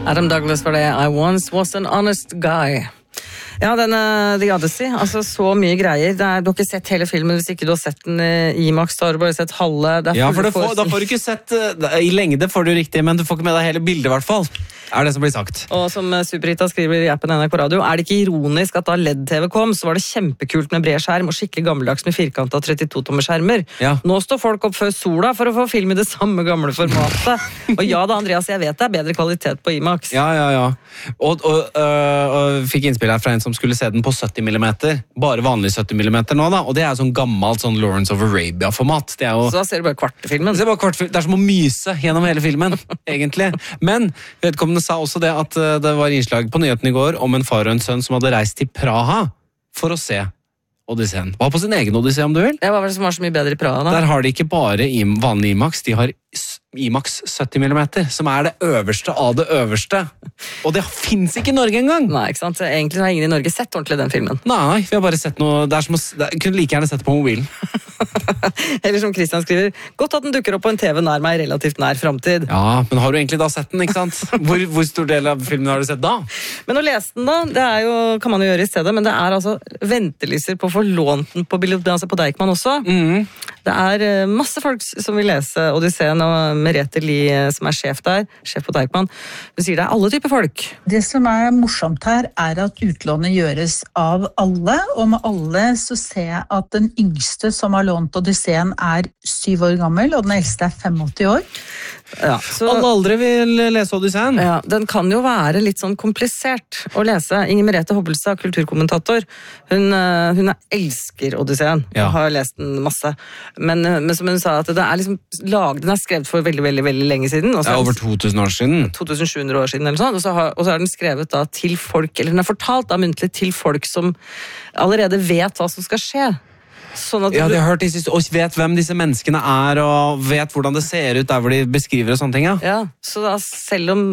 Adam Douglas var det. I once was an honest guy. Ja, The Odyssey, altså så mye greier. Du har ikke sett hele filmen hvis ikke du har sett den i IMAX, da har du bare sett halve. Ja, for da får du ikke sett, i lengde får du riktig, men du får ikke med deg hele bildet i hvert fall. Det som blir sagt. Og som Superhita skriver i appen NRK Radio, det ikke ironisk at da LED-TV kom, så var det kjempekult med bred skjerm og skikkelig gammeldags med firkantet 32-tommer skjermer. Ja. Nå står folk opp før sola for å få film i det samme gamle formatet. Og ja da, Andreas, jeg vet det bedre kvalitet på IMAX. Ja. Og fikk innspill her fra en som skulle se den på 70 mm. Bare vanlig 70 mm nå da, og det sånn gammelt sånn Lawrence of Arabia-format. Så da ser du bare kvartfilmen. Det som å myse gjennom hele filmen, egentlig. Men vedkommende sa også det at det var innslag på nyheten i går om en far og en sønn som hadde reist til Praha for å se Odysseen. Var på sin egen Odyssee, om du vil. Det var vel som var så mye bedre i Praha da. Der har de ikke bare vanlig IMAX, de har IMAX 70 mm, som det øverste av det øverste. Og det finnes ikke i Norge engang! Nei, ikke sant? Egentlig har ingen i Norge sett ordentlig den filmen. Nei, vi har bare sett noe, kunne like gjerne sett på mobilen. Eller som Christian skriver, godt at den dukker opp på en TV nær meg i relativt nær fremtid. Ja, men har du egentlig da sett den, ikke sant? Hvor stor del av filmen har du sett da? Men å lese den da, det kan man jo gjøre i stedet, men det altså ventelister på å få lånt den på biblioteket på Deichman også. Det masse folk som vil lese Odysseen, og Merete Lie, som sjef der, sjef på Deichman, hun sier det alle typer folk. Det som morsomt her, at utlånet gjøres av alle, og med alle så ser jeg at den yngste som har lånt Odysseen 7 år gammel, og den eldste 85 år. Ja, så, alle aldri vil lese Odysseen. Ja, den kan jo være litt sånn komplisert å lese. Inger Merete Hobbelstad, kulturkommentator, hun elsker Odysseen, og har lest den masse. Men som hun sa, at det liksom den skrevet for veldig, veldig, veldig lenge siden. Det over 2000 år siden. 2700 år siden, eller sånn. Og så er den skrevet da til folk, eller den fortalt da muntlig til folk som allerede vet hva som skal skje. Sånn de har hørt og vet hvem disse menneskene og vet hvordan det ser ut der hvor de beskriver og sånne ting, ja. Så da, selv om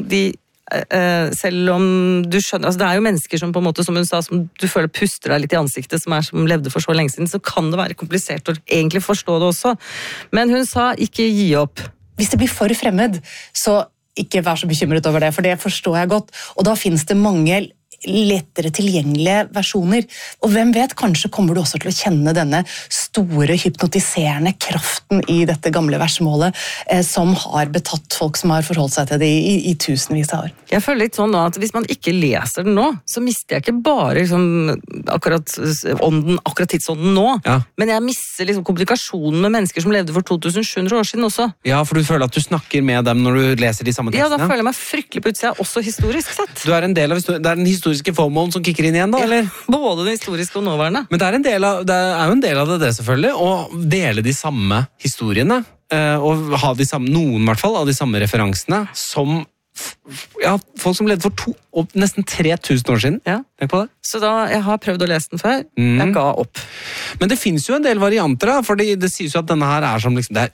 du skjønner, altså det jo mennesker som på en måte, som hun sa, som du føler puster deg litt i ansiktet, som levde for så lenge siden, så kan det være komplisert å egentlig forstå det også. Men hun sa ikke gi opp. Hvis det blir for fremmed, så ikke vær så bekymret over det, for det forstår jeg godt. Og da finnes det mange lettere tilgjengelige versjoner. Og hvem vet, kanskje kommer du også til å kjenne denne store, hypnotiserende kraften i dette gamle versmålet, som har betatt folk som har forholdt seg til det i tusenvis av år. Jeg føler litt sånn nå at hvis man ikke leser den nå, så mister jeg ikke bare liksom, akkurat tidsånden nå, men jeg mister liksom kommunikasjonen med mennesker som levde for 2700 år siden også. Ja, for du føler at du snakker med dem når du leser de samme tekstene? Ja, da føler jeg meg fryktelig på utsida, også historisk sett. Du en del av den historiske FOMO-en som kikker inn igjen da, eller? Både det historiske og nåværende. Men det jo en del av det selvfølgelig, å dele de samme historiene, og ha noen i hvert fall av de samme referansene, som folk som levde for nesten 3000 år siden. Ja. Tenk på det. Så da, jeg har prøvd å lese den før, jeg ga opp. Men det finnes jo en del varianter da, fordi det sies jo at denne her som liksom, det